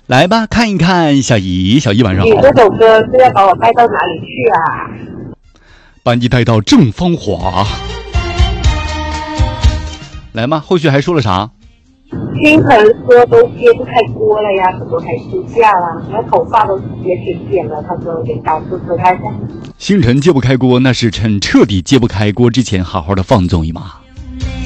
来吧，看一看小姨晚上好。 你这首歌是要把我带到哪里去啊？ 把你带到正芳华。来嘛，后续还说了啥？ 星辰说都揭不开锅了呀，怎么还休假了？那头发都也挺剪了，他说给导师指开一下。 星辰揭不开锅，那是趁彻底揭不开锅之前好好的放纵一马。